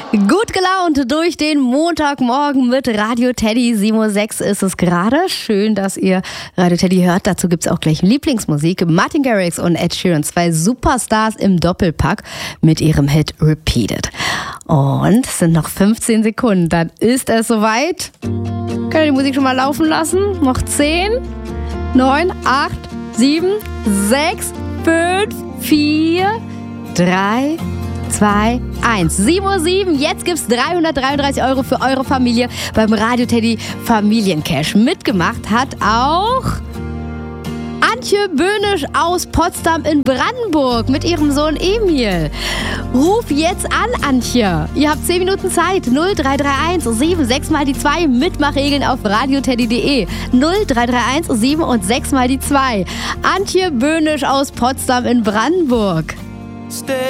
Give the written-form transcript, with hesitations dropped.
Gut gelaunt durch den Montagmorgen mit Radio Teddy. 7:06 Uhr ist es gerade. Schön, dass ihr Radio Teddy hört. Dazu gibt es auch gleich Lieblingsmusik. Martin Garrix und Ed Sheeran, 2 Superstars im Doppelpack mit ihrem Hit Repeated. Und es sind noch 15 Sekunden, dann ist es soweit. Könnt ihr die Musik schon mal laufen lassen? Noch 10, 9, 8, 7, 6, 5, 4, 3, 2, 1. 7:07 Uhr, jetzt gibt's 333 € für eure Familie beim Radio Teddy Familiencash. Mitgemacht hat auch Antje Böhnisch aus Potsdam in Brandenburg mit ihrem Sohn Emil. Ruf jetzt an, Antje. Ihr habt 10 Minuten Zeit. 0331 7 6 mal die 2. Mitmachregeln auf radioteddy.de. 0331 7 und 6 mal die 2. Antje Böhnisch aus Potsdam in Brandenburg.